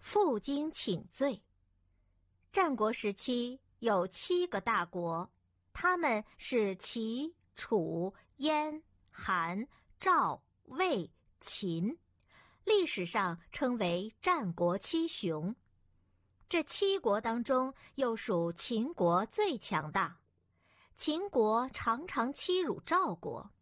负荆请罪。战国时期有7个大国，他们是齐、楚、燕、韩、赵、魏、秦，历史上称为战国7雄。这7国当中，又属秦国最强大。秦国常常欺辱赵国，